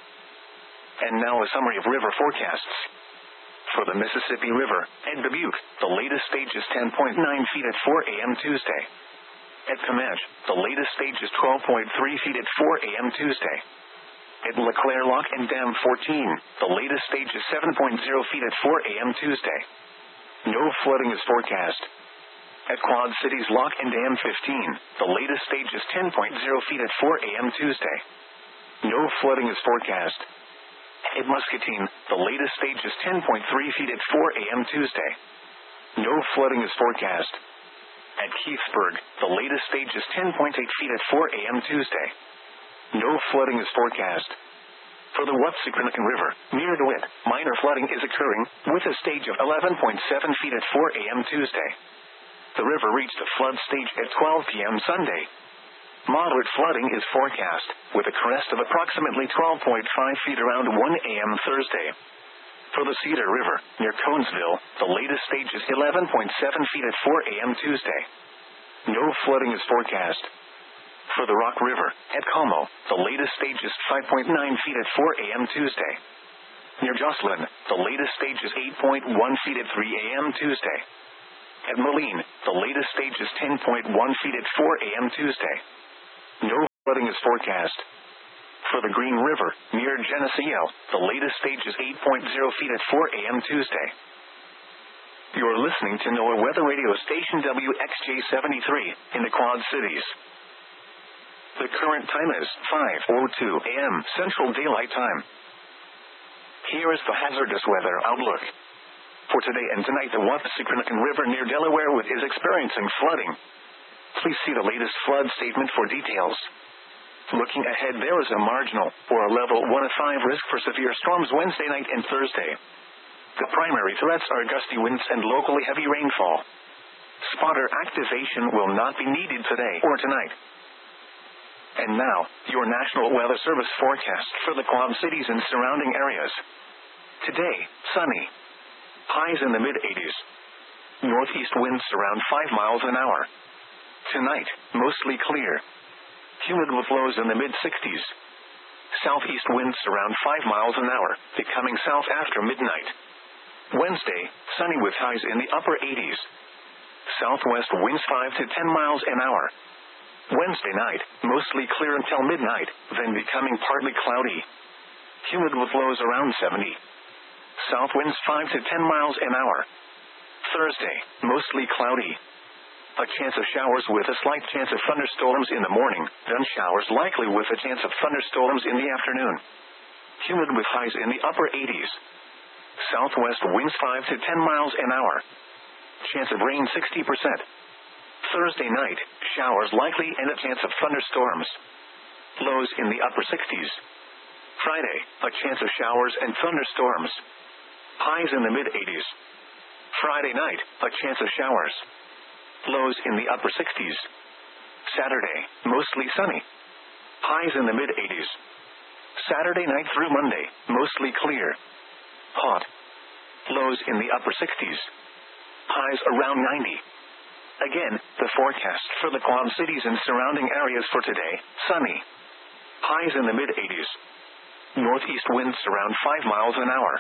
And now a summary of river forecasts. For the Mississippi River, at Dubuque, the latest stage is ten point nine feet at four a.m. Tuesday. At Comanche, the latest stage is twelve point three feet at four a.m. Tuesday. At LeClaire Lock and Dam fourteen, the latest stage is seven point zero feet at four a.m. Tuesday. No flooding is forecast. At Quad Cities Lock and Dam fifteen, the latest stage is ten point zero feet at four a.m. Tuesday. No flooding is forecast. At Muscatine, the latest stage is ten point three feet at four a.m. Tuesday. No flooding is forecast. At Keithsburg, the latest stage is ten point eight feet at four a.m. Tuesday. No flooding is forecast. For the Wappassikanakan River, near DeWitt, minor flooding is occurring, with a stage of eleven point seven feet at four a.m. Tuesday. The river reached a flood stage at twelve p.m. Sunday. Moderate flooding is forecast, with a crest of approximately twelve point five feet around one a.m. Thursday. For the Cedar River, near Conesville, the latest stage is eleven point seven feet at four a.m. Tuesday. No flooding is forecast. For the Rock River, at Como, the latest stage is five point nine feet at four a.m. Tuesday. Near Jocelyn, the latest stage is eight point one feet at three a.m. Tuesday. At Moline, the latest stage is ten point one feet at four a.m. Tuesday. No flooding is forecast. For the Green River, near Geneseo, the latest stage is eight point zero feet at four a.m. Tuesday. You're listening to NOAA Weather Radio Station W X J seventy-three, in the Quad Cities. The current time is five oh two a.m. Central Daylight Time. Here is the hazardous weather outlook. For today and tonight, the Wappassikanakan River near Delaware is experiencing flooding. Please see the latest flood statement for details. Looking ahead, there is a marginal, or a level one of five risk for severe storms Wednesday night and Thursday. The primary threats are gusty winds and locally heavy rainfall. Spotter activation will not be needed today or tonight. And now, your National Weather Service forecast for the Quad Cities and surrounding areas. Today, sunny. Highs in the mid-eighties. Northeast winds around five miles an hour. Tonight, mostly clear. Humid with lows in the mid-sixties. Southeast winds around five miles an hour, becoming south after midnight. Wednesday, sunny with highs in the upper eighties. Southwest winds five to ten miles an hour. Wednesday night, mostly clear until midnight, then becoming partly cloudy. Humid with lows around seventy. South winds five to ten miles an hour. Thursday, mostly cloudy. A chance of showers with a slight chance of thunderstorms in the morning, then showers likely with a chance of thunderstorms in the afternoon. Humid with highs in the upper eighties. Southwest winds five to ten miles an hour. Chance of rain sixty percent. Thursday night, showers likely and a chance of thunderstorms. Lows in the upper sixties. Friday, a chance of showers and thunderstorms. Highs in the mid-eighties. Friday night, a chance of showers. Lows in the upper sixties. Saturday, mostly sunny. Highs in the mid-eighties. Saturday night through Monday, mostly clear. Hot. Lows in the upper sixties. Highs around ninety. Again, the forecast for the Quad Cities and surrounding areas for today, sunny. Highs in the mid-eighties. Northeast winds around five miles an hour.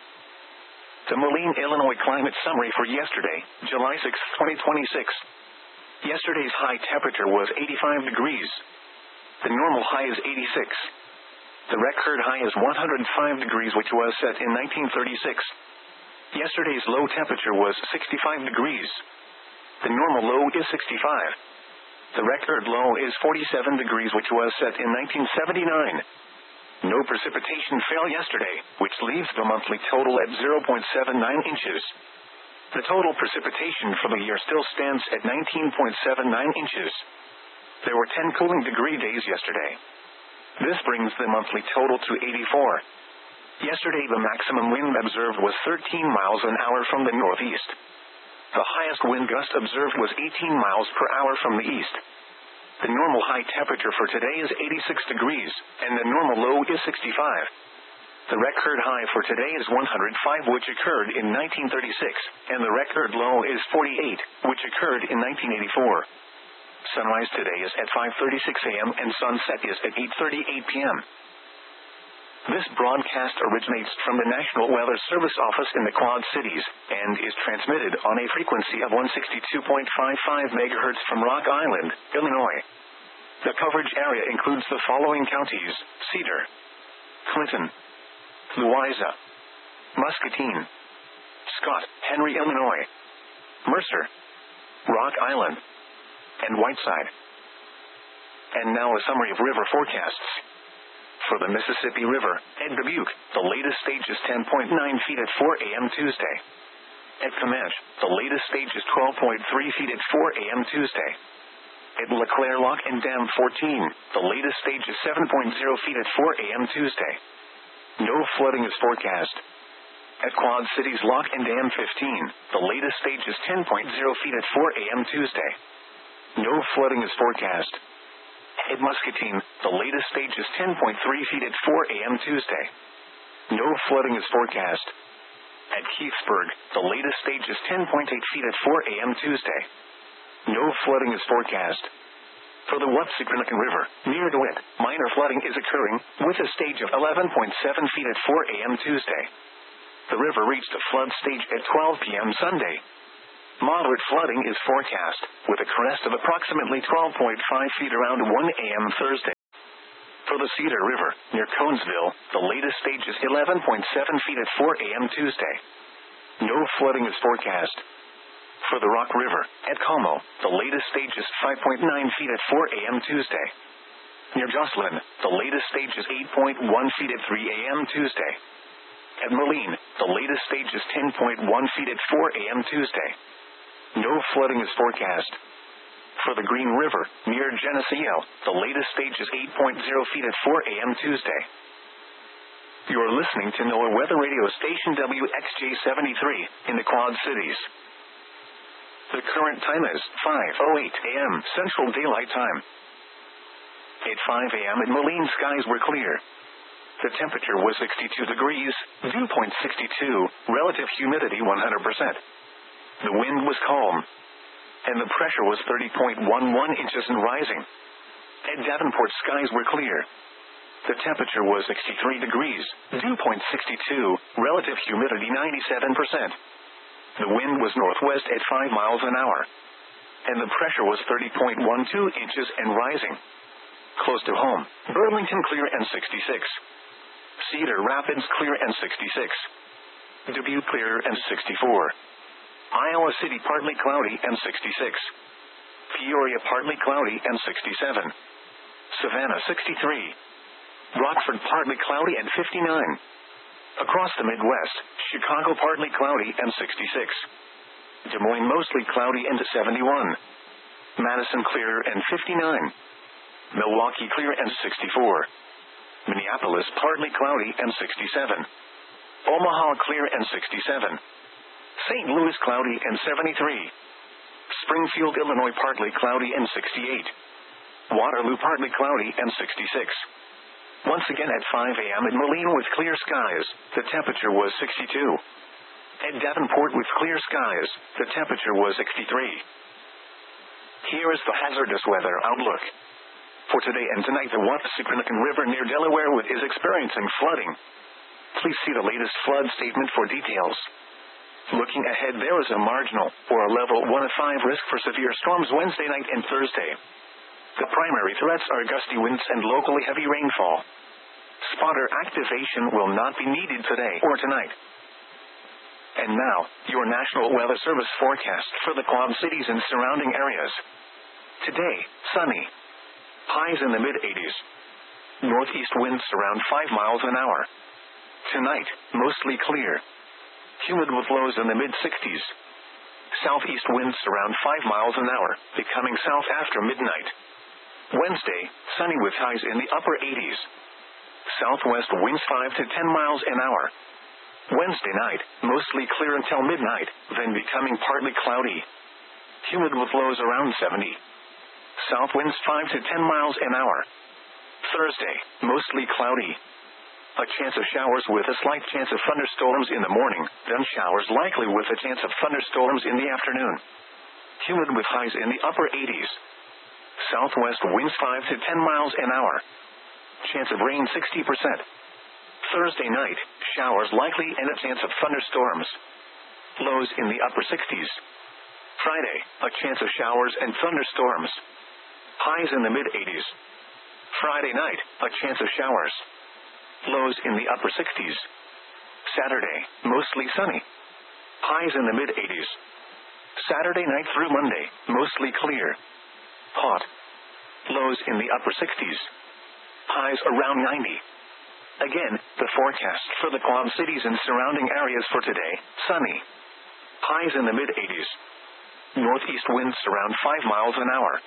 The Moline, Illinois climate summary for yesterday, July sixth, twenty twenty-six. Yesterday's high temperature was eighty-five degrees. The normal high is eighty-six. The record high is one hundred five degrees, which was set in nineteen thirty-six. Yesterday's low temperature was sixty-five degrees. The normal low is sixty-five. The record low is forty-seven degrees, which was set in nineteen seventy-nine. No precipitation fell yesterday, which leaves the monthly total at zero point seven nine inches. The total precipitation for the year still stands at nineteen point seven nine inches. There were ten cooling degree days yesterday. This brings the monthly total to eighty-four. Yesterday the maximum wind observed was thirteen miles an hour from the northeast. The highest wind gust observed was eighteen miles per hour from the east. The normal high temperature for today is eighty-six degrees, and the normal low is sixty-five. The record high for today is one hundred five, which occurred in nineteen thirty-six, and the record low is forty-eight, which occurred in nineteen eighty-four. Sunrise today is at five thirty-six a.m. and sunset is at eight thirty-eight p.m. This broadcast originates from the National Weather Service office in the Quad Cities, and is transmitted on a frequency of one sixty-two point five five megahertz from Rock Island, Illinois. The coverage area includes the following counties: Cedar, Clinton, Louisa, Muscatine, Scott, Henry, Illinois, Mercer, Rock Island, and Whiteside. And now a summary of river forecasts. For the Mississippi River, at Dubuque, the latest stage is ten point nine feet at four a.m. Tuesday. At Comanche, the latest stage is twelve point three feet at four a.m. Tuesday. At LeClaire Lock and Dam fourteen, the latest stage is seven point zero feet at four a.m. Tuesday. No flooding is forecast. At Quad Cities Lock and Dam fifteen, the latest stage is ten point zero feet at four a.m. Tuesday. No flooding is forecast. At Muscatine, the latest stage is ten point three feet at four a.m. Tuesday. No flooding is forecast. At Keithsburg, the latest stage is ten point eight feet at four a.m. Tuesday. No flooding is forecast. For the Wappassikanakan River, near DeWitt, minor flooding is occurring, with a stage of eleven point seven feet at four a.m. Tuesday. The river reached a flood stage at twelve p.m. Sunday. Moderate flooding is forecast, with a crest of approximately twelve point five feet around one a.m. Thursday. For the Cedar River, near Conesville, the latest stage is eleven point seven feet at four a.m. Tuesday. No flooding is forecast. For the Rock River, at Como, the latest stage is five point nine feet at four a.m. Tuesday. Near Jocelyn, the latest stage is eight point one feet at three a.m. Tuesday. At Moline, the latest stage is ten point one feet at four a.m. Tuesday. No flooding is forecast. For the Green River, near Geneseo, the latest stage is eight point zero feet at four a.m. Tuesday. You are listening to NOAA Weather Radio Station W X J seventy-three in the Quad Cities. The current time is five oh eight a.m. Central Daylight Time. At five a.m. at Moline, skies were clear. The temperature was sixty-two degrees, dew point sixty-two, relative humidity one hundred percent. The wind was calm, and the pressure was thirty point one one inches and rising. At Davenport, skies were clear. The temperature was sixty-three degrees, dew point sixty-two, relative humidity ninety-seven percent. The wind was northwest at five miles an hour, and the pressure was thirty point one two inches and rising. Close to home, Burlington clear and sixty-six. Cedar Rapids clear and sixty-six. Dubuque clear and sixty-four. Iowa City partly cloudy and sixty-six. Peoria partly cloudy and sixty-seven. Savannah sixty-three. Rockford partly cloudy and fifty-nine. Across the Midwest, Chicago partly cloudy and sixty-six. Des Moines mostly cloudy and seventy-one. Madison clear and fifty-nine. Milwaukee clear and sixty-four. Minneapolis partly cloudy and sixty-seven. Omaha clear and sixty-seven. Saint Louis cloudy and seventy-three. Springfield, Illinois partly cloudy and sixty-eight. Waterloo partly cloudy and sixty-six. Once again at five a.m. at Moline with clear skies, the temperature was sixty-two. At Davenport with clear skies, the temperature was sixty-three. Here is the hazardous weather outlook. For today and tonight, the Wappassypinnican River near Delawarewood is experiencing flooding. Please see the latest flood statement for details. Looking ahead, there is a marginal, or a level one of five risk for severe storms Wednesday night and Thursday. The primary threats are gusty winds and locally heavy rainfall. Spotter activation will not be needed today or tonight. And now, your National Weather Service forecast for the Quad Cities and surrounding areas. Today, sunny. Highs in the mid-eighties. Northeast winds around five miles an hour. Tonight, mostly clear. Humid with lows in the mid-sixties. Southeast winds around five miles an hour, becoming south after midnight. Wednesday, sunny with highs in the upper eighties. Southwest winds five to ten miles an hour. Wednesday night, mostly clear until midnight, then becoming partly cloudy. Humid with lows around seventy. South winds five to ten miles an hour. Thursday, mostly cloudy. A chance of showers with a slight chance of thunderstorms in the morning, then showers likely with a chance of thunderstorms in the afternoon. Humid with highs in the upper eighties. Southwest winds five to ten miles an hour. Chance of rain sixty percent. Thursday night, showers likely and a chance of thunderstorms. Lows in the upper sixties. Friday, a chance of showers and thunderstorms. Highs in the mid-eighties. Friday night, a chance of showers. Lows in the upper sixties. Saturday, mostly sunny. Highs in the mid-eighties. Saturday night through Monday, mostly clear. Hot. Lows in the upper sixties. Highs around ninety. Again, the forecast for the Quad Cities and surrounding areas for today, sunny. Highs in the mid-eighties. Northeast winds around five miles an hour.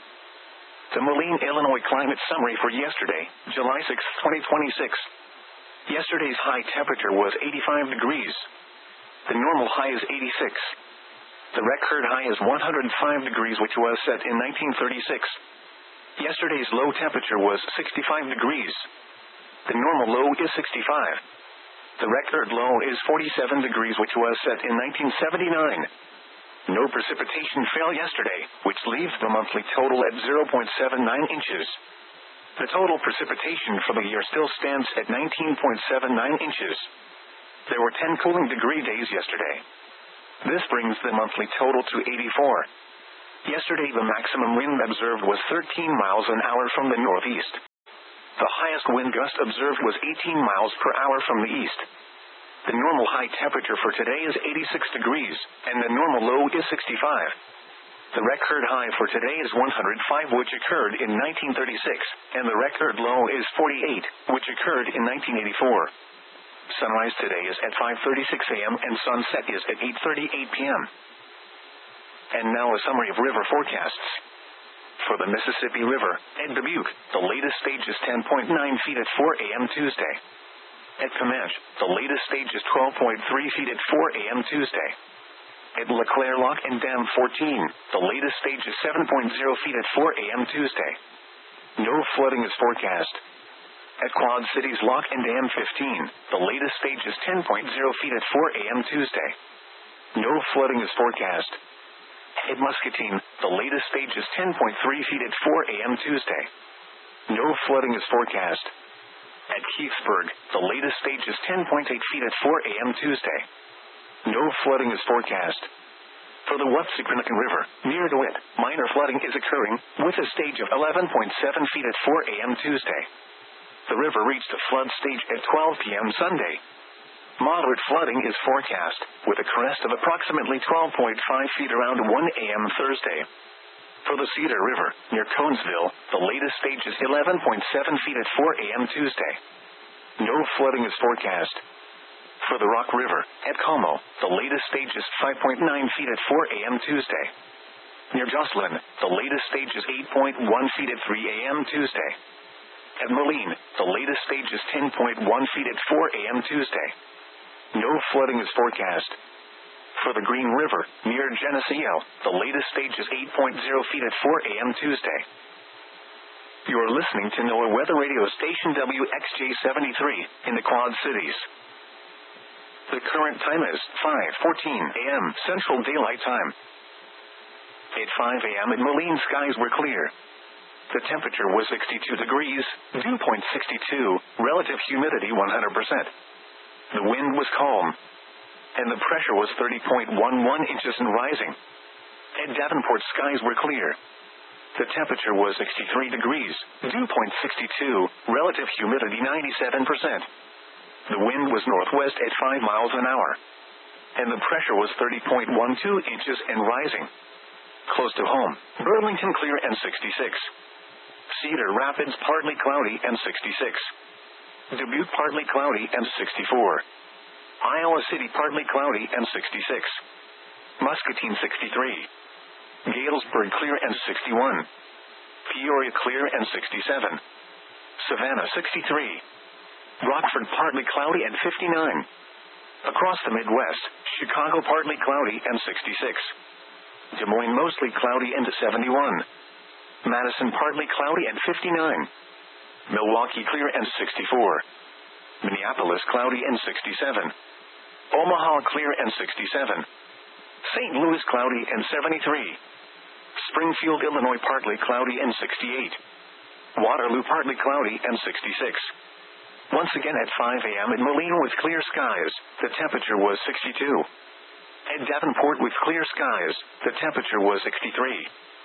The Moline, Illinois climate summary for yesterday, July sixth, twenty twenty-six. Yesterday's high temperature was eighty-five degrees. The normal high is eighty-six. The record high is one hundred five degrees, which was set in nineteen thirty-six. Yesterday's low temperature was sixty-five degrees. The normal low is sixty-five. The record low is forty-seven degrees, which was set in nineteen seventy-nine. No precipitation fell yesterday, which leaves the monthly total at zero point seven nine inches. The total precipitation for the year still stands at nineteen point seven nine inches. There were ten cooling degree days yesterday. This brings the monthly total to eighty-four. Yesterday the maximum wind observed was thirteen miles an hour from the northeast. The highest wind gust observed was eighteen miles per hour from the east. The normal high temperature for today is eighty-six degrees, and the normal low is sixty-five. The record high for today is one hundred five, which occurred in nineteen thirty-six, and the record low is forty-eight, which occurred in nineteen eighty-four. Sunrise today is at five thirty-six a m and sunset is at eight thirty-eight p m And now a summary of river forecasts. For the Mississippi River, at Dubuque, the latest stage is ten point nine feet at four a m Tuesday. At Comanche, the latest stage is twelve point three feet at four a m Tuesday. At LeClaire Lock and Dam fourteen, the latest stage is seven point zero feet at four a m Tuesday. No flooding is forecast. At Quad Cities Lock and Dam fifteen, the latest stage is ten point zero feet at four a m Tuesday. No flooding is forecast. At Muscatine, the latest stage is ten point three feet at four a m Tuesday. No flooding is forecast. At Keithsburg, the latest stage is ten point eight feet at four a m Tuesday. No flooding is forecast. For the Watsicranacan River, near DeWitt, minor flooding is occurring, with a stage of eleven point seven feet at four a m Tuesday. The river reached a flood stage at twelve p m Sunday. Moderate flooding is forecast, with a crest of approximately twelve point five feet around one a m Thursday. For the Cedar River, near Conesville, the latest stage is eleven point seven feet at four a m Tuesday. No flooding is forecast. For the Rock River, at Como, the latest stage is five point nine feet at four a m Tuesday. Near Jocelyn, the latest stage is eight point one feet at three a m Tuesday. At Moline, the latest stage is ten point one feet at four a m Tuesday. No flooding is forecast. For the Green River, near Geneseo, the latest stage is eight point zero feet at four a m Tuesday. You are listening to NOAA Weather Radio Station W X J seventy-three, in the Quad Cities. The current time is five fourteen a m Central Daylight Time. At five a m in Moline, skies were clear. The temperature was sixty-two degrees, dew point sixty-two, relative humidity one hundred percent. The wind was calm, and the pressure was thirty point one one inches and rising. At Davenport, skies were clear. The temperature was sixty-three degrees, dew point sixty-two, relative humidity ninety-seven percent. The wind was northwest at five miles an hour, and the pressure was thirty point one two inches and rising. Close to home, Burlington clear and sixty-six. Cedar Rapids partly cloudy and sixty-six. Dubuque partly cloudy and sixty-four. Iowa City partly cloudy and sixty-six. Muscatine sixty-three. Galesburg clear and sixty-one. Peoria clear and sixty-seven. Savannah sixty-three. Rockford partly cloudy and fifty-nine. Across the Midwest, Chicago partly cloudy and sixty-six. Des Moines mostly cloudy and seventy-one. Madison partly cloudy and fifty-nine. Milwaukee clear and sixty-four. Minneapolis cloudy and sixty-seven. Omaha clear and sixty-seven. Saint Louis cloudy and seventy-three. Springfield, Illinois partly cloudy and sixty-eight. Waterloo partly cloudy and sixty-six. Once again at five a m in Moline with clear skies, the temperature was sixty-two. At Davenport with clear skies, the temperature was sixty-three.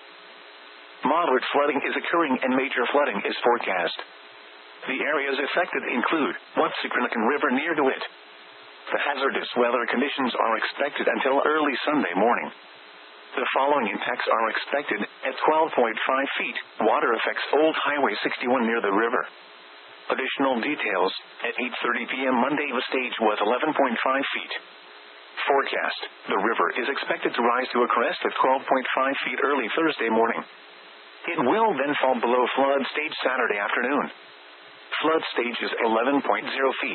Moderate flooding is occurring and major flooding is forecast. The areas affected include Watsicranacan River near DeWitt. The hazardous weather conditions are expected until early Sunday morning. The following impacts are expected: at twelve point five feet, water affects Old Highway sixty-one near the river. Additional details: at eight thirty p m Monday, the stage was eleven point five feet. Forecast: the river is expected to rise to a crest of twelve point five feet early Thursday morning. It will then fall below flood stage Saturday afternoon. Flood stage is eleven point zero feet.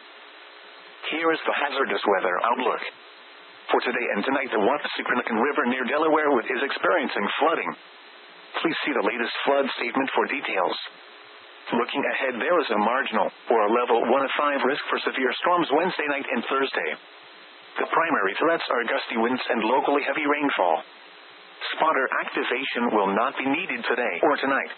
Here is the hazardous weather outlook. For today and tonight, the Watsicranacan River near Delawarewood is experiencing flooding. Please see the latest flood statement for details. Looking ahead, there is a marginal, or a level one of five risk for severe storms Wednesday night and Thursday. The primary threats are gusty winds and locally heavy rainfall. Spotter activation will not be needed today or tonight.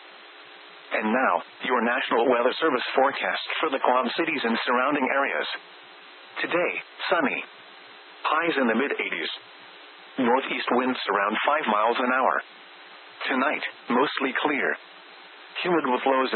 And now, your National Weather Service forecast for the Quad Cities and surrounding areas. Today, sunny. Highs in the mid-eighties. Northeast winds around five miles an hour. Tonight, mostly clear. Humid with lows